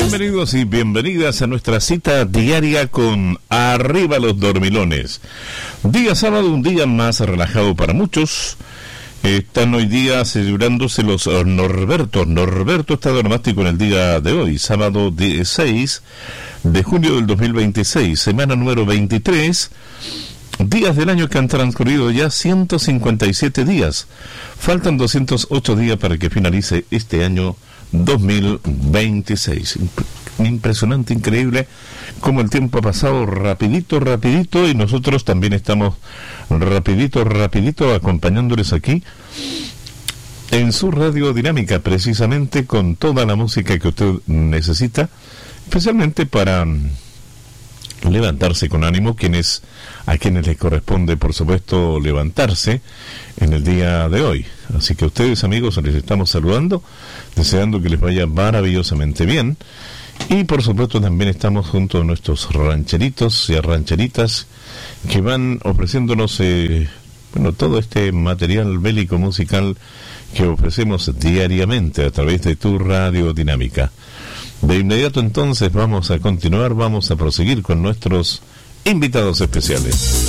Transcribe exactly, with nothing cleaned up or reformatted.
Bienvenidos y bienvenidas a nuestra cita diaria con Arriba los Dormilones. Día sábado, un día más relajado para muchos. Están hoy día celebrándose los Norbertos. Norberto está dramático en el día de hoy, sábado dieciséis de junio del dos mil veintiséis, semana número veintitrés. Días del año que han transcurrido ya ciento cincuenta y siete días. Faltan doscientos ocho días para que finalice este año dos mil veintiséis. Impresionante, increíble cómo el tiempo ha pasado rapidito, rapidito, y nosotros también estamos rapidito, rapidito acompañándoles aquí en su radio dinámica, precisamente con toda la música que usted necesita, especialmente para levantarse con ánimo, quienes a quienes les corresponde, por supuesto, levantarse en el día de hoy. Así que a ustedes, amigos, les estamos saludando, deseando que les vaya maravillosamente bien. Y por supuesto también estamos junto a nuestros rancheritos y rancheritas que van ofreciéndonos eh, bueno, todo este material bélico musical que ofrecemos diariamente a través de tu radio dinámica. De inmediato entonces vamos a continuar, vamos a proseguir con nuestros invitados especiales.